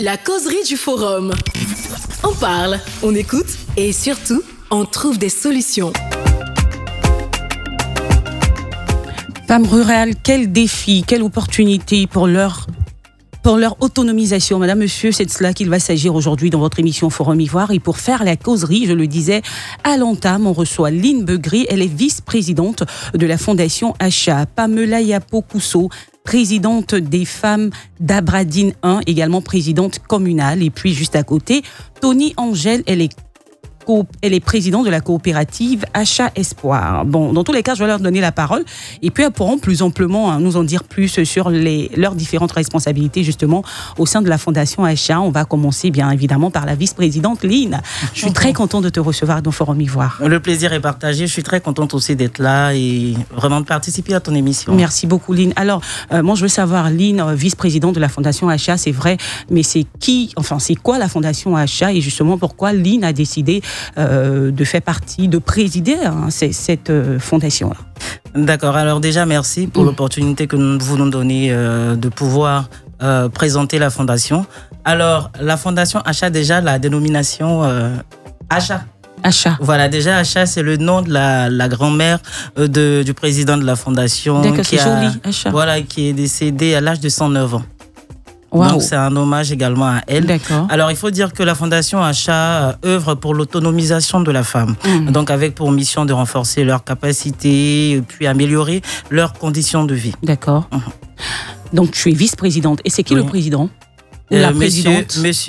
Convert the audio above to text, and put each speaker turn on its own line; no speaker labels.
La causerie du forum. On parle, on écoute et surtout, on trouve des solutions.
Femmes rurales, quel défi, quelle opportunité pour leur autonomisation. Madame, monsieur, c'est de cela qu'il va s'agir aujourd'hui dans votre émission Forum Ivoire. Et pour faire la causerie, je le disais, à l'entame, on reçoit Lynn Beugry. Elle est vice-présidente de la Fondation Acha. Pamela Yapo-Kousso, présidente des femmes d'Abradine 1, également présidente communale. Et puis, juste à côté, Tony Angèle, elle est présidente de la coopérative Achat Espoir. Bon, dans tous les cas, je vais leur donner la parole et puis elles pourront plus amplement nous en dire plus sur leurs différentes responsabilités justement au sein de la Fondation Achat. On va commencer bien évidemment par la vice-présidente Lynn. Je suis très contente de te recevoir dans Forum Ivoire.
Le plaisir est partagé. Je suis très contente aussi d'être là et vraiment de participer à ton émission.
Merci beaucoup Lynn. Alors, moi je veux savoir, Lynn, vice-présidente de la Fondation Achat, c'est vrai, mais c'est quoi la Fondation Achat et justement pourquoi Lynn a décidé de faire partie, de présider cette fondation-là.
D'accord. Alors déjà, merci pour l'opportunité que vous nous donnez de pouvoir présenter la fondation. Alors, la fondation Achat, déjà, la dénomination Achat.
Achat.
Voilà, déjà, Achat, c'est le nom de la grand-mère du président de la fondation.
D'accord, c'est joli, Achat.
Voilà, qui est décédée à l'âge de 109 ans.
Wow.
Donc, c'est un hommage également à elle.
D'accord.
Alors, il faut dire que la Fondation Achat œuvre pour l'autonomisation de la femme. Donc, avec pour mission de renforcer leurs capacités, puis améliorer leurs conditions de vie.
D'accord. Donc, tu es vice-présidente. Et c'est qui le président ou la présidente?
Monsieur